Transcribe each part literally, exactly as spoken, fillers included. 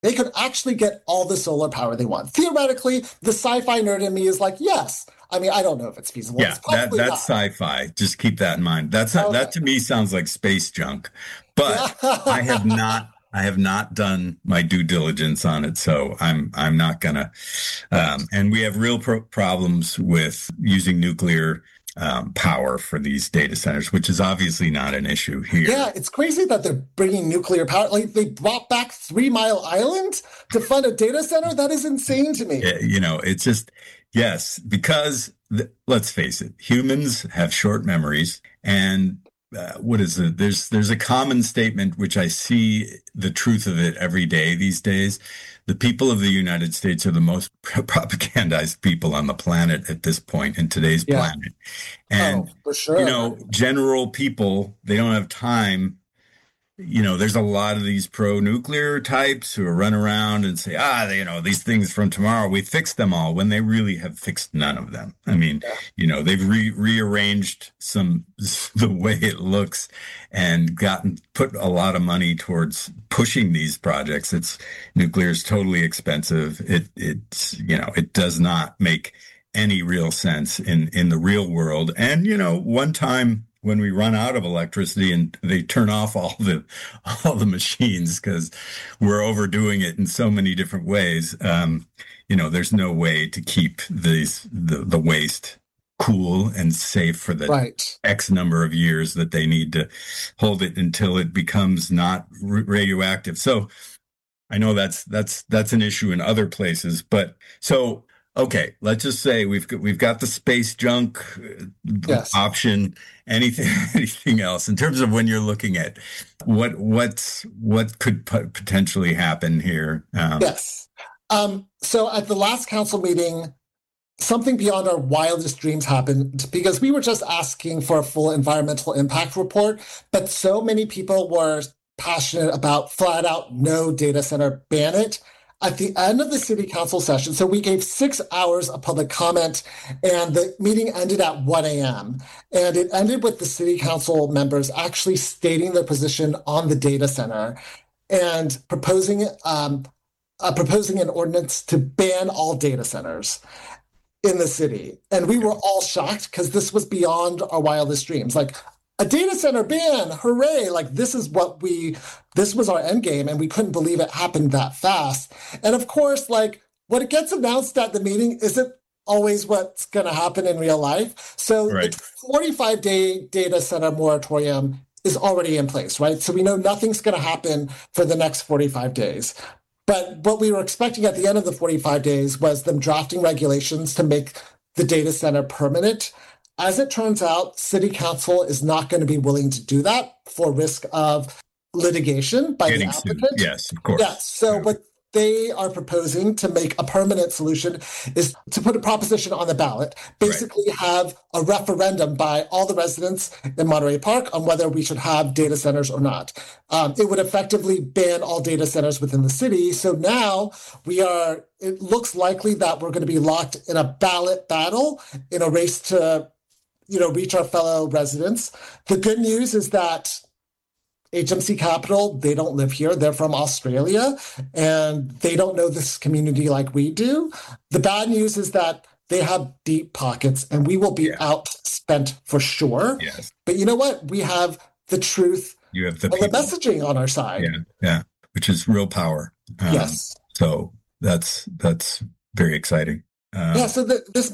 they could actually get all the solar power they want. Theoretically, the sci-fi nerd in me is like, yes. I mean, I don't know if it's feasible. Yeah, It's that probably that's not. sci-fi. Just keep that in mind. That's Okay. that to me sounds like space junk. But I have Yeah. not I have not done my due diligence on it, so I'm I'm not gonna. Um, and we have real pro- problems with using nuclear um, power for these data centers, which is obviously not an issue here. Yeah, it's crazy that they're bringing nuclear power. Like they brought back Three Mile Island to fund a data center. That is insane to me. Yeah, you know, it's just yes, because th- let's face it, humans have short memories, and uh, what is it? There's there's a common statement which I see the truth of it every day these days. The people of the United States are the most propagandized people on the planet at this point in today's Yeah. planet. And, Oh, for sure. you know, general people, they don't have time. You know, there's a lot of these pro-nuclear types who run around and say, ah, you know, these things from tomorrow, we fixed them all, when they really have fixed none of them. I mean, Yeah. you know, they've re- rearranged some, the way it looks and gotten, put a lot of money towards pushing these projects. It's, nuclear is totally expensive. It, it's, you know, it does not make any real sense in, in the real world. And, you know, one time, when we run out of electricity and they turn off all the all the machines because we're overdoing it in so many different ways, um, you know, there's no way to keep these the, the waste cool and safe for the Right. X number of years that they need to hold it until it becomes not r- radioactive. So I know that's that's that's an issue in other places, but so. Okay, let's just say we've got, we've got the space junk Yes. option. Anything anything else in terms of when you're looking at what what's what could p- potentially happen here? Um, Yes. Um, so at the last council meeting, something beyond our wildest dreams happened because we were just asking for a full environmental impact report, but so many people were passionate about flat out no data center, ban it. At the end of the city council session, so we gave six hours of public comment, and the meeting ended at one a.m. And it ended with the city council members actually stating their position on the data center and proposing um, uh, proposing an ordinance to ban all data centers in the city. And we were all shocked because this was beyond our wildest dreams. Like, a data center ban, hooray! Like this is what we, this was our end game, and we couldn't believe it happened that fast. And of course, like what gets announced at the meeting isn't always what's going to happen in real life. So Right. the forty-five day data center moratorium is already in place, right? So we know nothing's going to happen for the next forty-five days. But what we were expecting at the end of the forty-five days was them drafting regulations to make the data center permanent. As it turns out, city council is not going to be willing to do that for risk of litigation by Getting the sued. applicant. Yes, of course. Yeah, so Yeah. what they are proposing to make a permanent solution is to put a proposition on the ballot, basically have a referendum by all the residents in Monterey Park on whether we should have data centers or not. Um, it would effectively ban all data centers within the city. So now we are, it looks likely that we're going to be locked in a ballot battle in a race to, you know, reach our fellow residents. The good news is that H M C Capital, they don't live here. They're from Australia, and they don't know this community like we do. The bad news is that they have deep pockets, and we will be Yeah. outspent for sure. Yes. But you know what? We have the truth You have the and the people. messaging on our side. Yeah, yeah, which is real power. Um, Yes. So that's that's very exciting. Um, Yeah, so the, this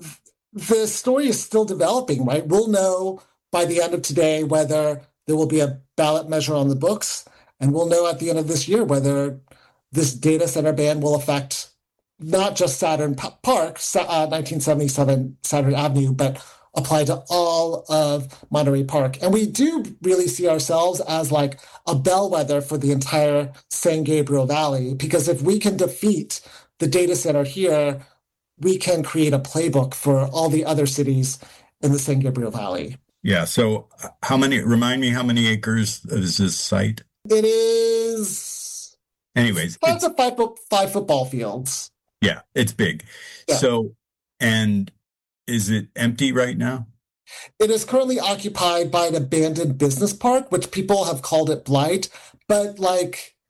the story is still developing, right? We'll know by the end of today whether there will be a ballot measure on the books, and we'll know at the end of this year whether this data center ban will affect not just Saturn P- Park, Sa- uh, nineteen seventy-seven Saturn Avenue, but apply to all of Monterey Park. And we do really see ourselves as like a bellwether for the entire San Gabriel Valley, because if we can defeat the data center here, we can create a playbook for all the other cities in the San Gabriel Valley. yeah. So how many? Remind me, how many acres is this site? It is Anyways, lots it's, of five, fo- five football fields. yeah, it's big. Yeah. So, and is it empty right now? It is currently occupied by an abandoned business park, which people have called it blight, but like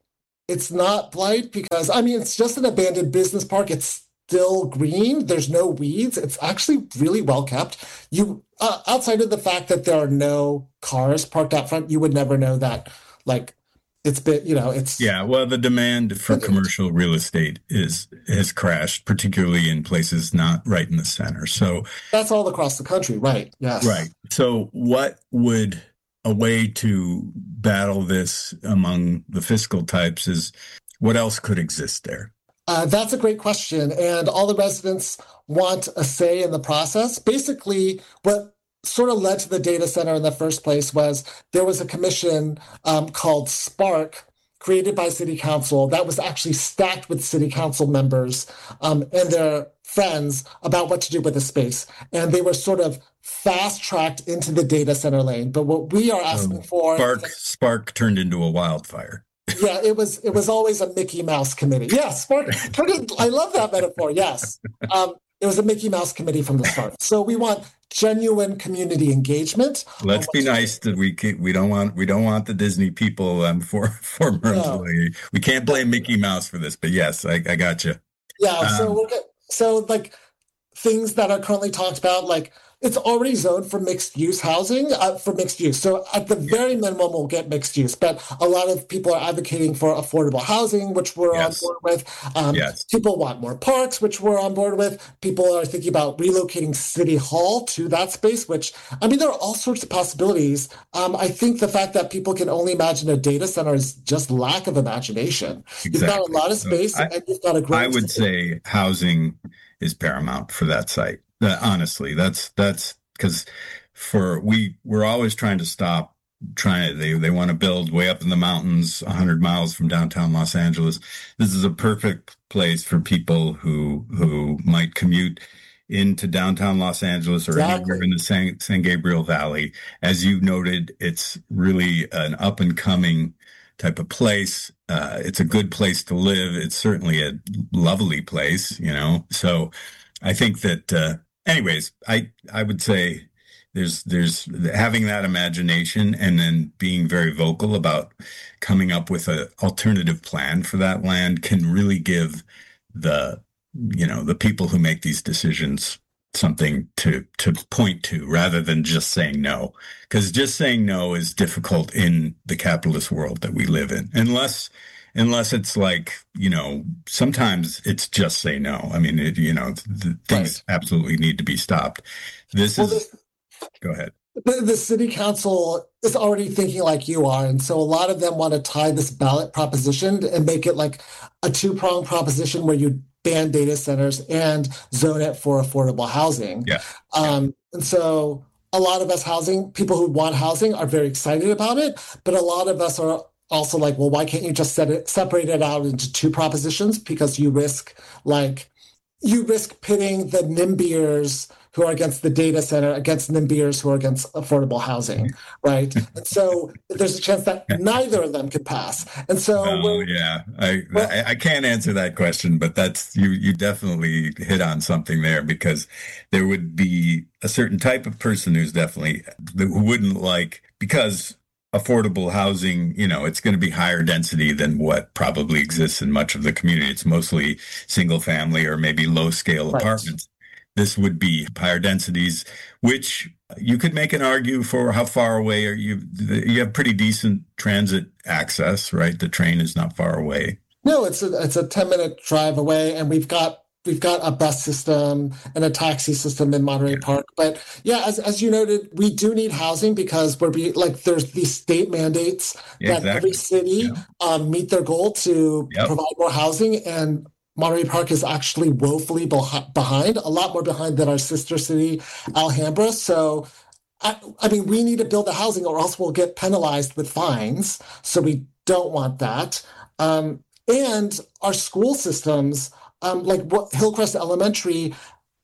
it's not blight because, I mean, it's just an abandoned business park. It's still green. There's no weeds. It's actually really well kept. You, uh, outside of the fact that there are no cars parked out front, you would never know that, like, it's been, you know, it's. Yeah, well, the demand for commercial real estate is has crashed, particularly in places not right in the center. So that's all across the country, right? Yes. Right. So what would a way to battle this among the fiscal types is what else could exist there? Uh, that's a great question. And all the residents want a say in the process. Basically, what sort of led to the data center in the first place was there was a commission um, called Spark created by City Council that was actually stacked with City Council members um, and their friends about what to do with the space. And they were sort of fast-tracked into the data center lane. But what we are asking um, for... Spark, Spark turned into a wildfire. Yeah, it was it was always a Mickey Mouse committee. Yes, Spark. I love that metaphor. Yes. Um, it was a Mickey Mouse committee from the start. So we want genuine community engagement. Let's be nice that we can, we don't want we don't want the Disney people um for for no. We can't blame Mickey Mouse for this, but yes, I, I got you. Yeah, um, so we're get, so like things that are currently talked about, like it's already zoned for mixed use housing, uh, for mixed use. So at the very minimum, we'll get mixed use. But a lot of people are advocating for affordable housing, which we're yes. on board with. Um, yes. People want more parks, which we're on board with. People are thinking about relocating City Hall to that space, which, I mean, there are all sorts of possibilities. Um, I think the fact that people can only imagine a data center is just lack of imagination. Exactly. You've got a lot of space so I, and you've got a great... I would say housing is paramount for that site. Uh, honestly, that's that's because for we we're always trying to stop trying they they want to build way up in the mountains one hundred miles from downtown Los Angeles. This is a perfect place for people who who might commute into downtown Los Angeles or exactly. anywhere in the San, San Gabriel Valley. As you noted, it's really an up and coming type of place. Uh, it's a good place to live. It's certainly a lovely place, you know. So I think that uh, anyways, I I would say there's there's having that imagination and then being very vocal about coming up with an alternative plan for that land can really give the you know the people who make these decisions something to to point to rather than just saying no, because just saying no is difficult in the capitalist world that we live in, unless unless it's like, you know, sometimes it's just say no. I mean, it, you know, the things right. absolutely need to be stopped. This well, is, the, go ahead. The, the city council is already thinking like you are. And so a lot of them want to tie this ballot proposition and make it like a two-pronged proposition where you ban data centers and zone it for affordable housing. Yeah. Um, and so a lot of us housing, people who want housing are very excited about it, but a lot of us are also like, well, why can't you just set it, separate it out into two propositions? Because you risk like, you risk pitting the NIMBYers who are against the data center against NIMBYers who are against affordable housing, right? And so there's a chance that neither of them could pass. And so, oh yeah, I, well, I I can't answer that question, but that's you you definitely hit on something there, because there would be a certain type of person who's definitely who wouldn't like, because affordable housing, you know, it's going to be higher density than what probably exists in much of the community. It's mostly single family or maybe low scale right. apartments. This would be higher densities, which you could make an argue for how far away are you. You have pretty decent transit access, right? The train is not far away. No, it's a it's a ten minute drive away, and we've got we've got a bus system and a taxi system in Monterey Park. But yeah, as as you noted, we do need housing because we're be like there's these state mandates yeah, that exactly. every city yeah. um, meet their goal to yep. provide more housing, and Monterey Park is actually woefully behind, a lot more behind than our sister city, Alhambra. So, I, I mean, we need to build the housing or else we'll get penalized with fines. So we don't want that. Um, and our school systems, um, like what, Hillcrest Elementary,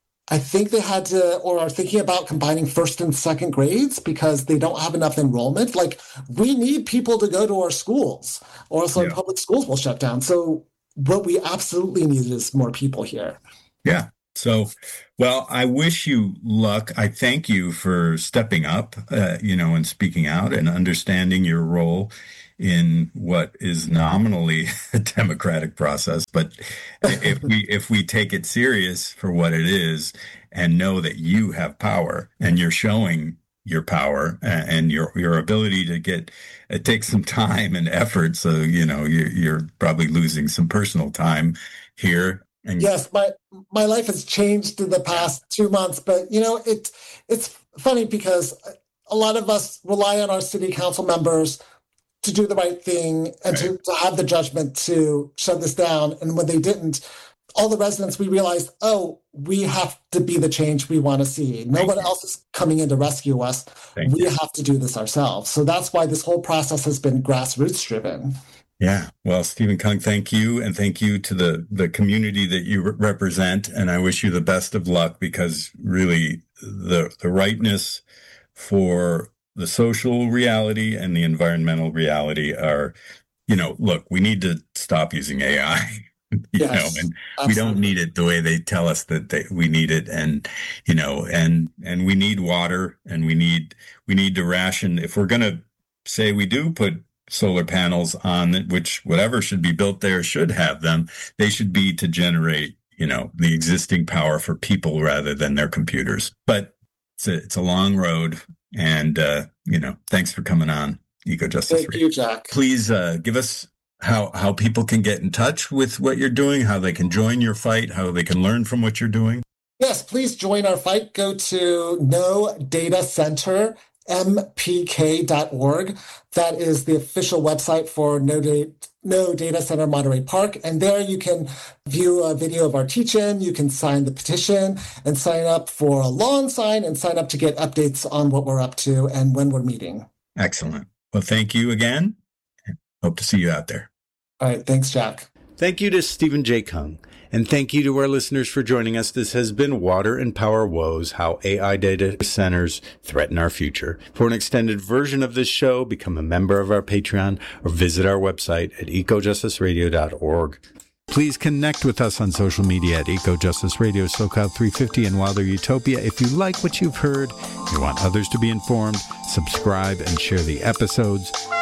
I think they had to, or are thinking about combining first and second grades because they don't have enough enrollment. Like, we need people to go to our schools, or else our yeah. public schools will shut down. So what we absolutely need is more people here. Yeah. So, well, I wish you luck. I thank you for stepping up, uh, you know, and speaking out and understanding your role in what is nominally a democratic process. But if we if we take it serious for what it is and know that you have power and you're showing your power and your your ability to get, it takes some time and effort. So, you know, you're, you're probably losing some personal time here. And yes, my my life has changed in the past two months, but you know, it it's funny because a lot of us rely on our city council members to do the right thing and right. to, to have the judgment to shut this down. And when they didn't, all the residents, we realized, oh, we have to be the change we want to see. No Thank one you. else is coming in to rescue us. Thank we you. have to do this ourselves. So that's why this whole process has been grassroots driven. Yeah. Well, Stephen Kung, thank you. And thank you to the, the community that you re- represent. And I wish you the best of luck, because really the, the rightness for the social reality and the environmental reality are, you know, look, we need to stop using A I. You yes, know, and absolutely. We don't need it the way they tell us that they, we need it. And, you know, and, and we need water, and we need, we need to ration. If we're going to say we do put solar panels on it, which whatever should be built there should have them, they should be to generate, you know, the existing power for people rather than their computers. But it's a, it's a long road. And, uh, you know, thanks for coming on Eco Justice Thank Radio. you, Jack. Please uh, give us how how people can get in touch with what you're doing, how they can join your fight, how they can learn from what you're doing. Yes, please join our fight. Go to No Data Center, M P K dot org. That is the official website for No, da- no Data Center Monterey Park. And there you can view a video of our teach-in, you can sign the petition and sign up for a lawn sign and sign up to get updates on what we're up to and when we're meeting. Excellent. Well, thank you again. Hope to see you out there. All right. Thanks, Jack. Thank you to Stephen J. Kung. And thank you to our listeners for joining us. This has been Water and Power Woes, How A I Data Centers Threaten Our Future. For an extended version of this show, become a member of our Patreon or visit our website at eco justice radio dot org. Please connect with us on social media at Eco Justice Radio, SoCal three fifty, and Wilder Utopia. If you like what you've heard, you want others to be informed, subscribe and share the episodes.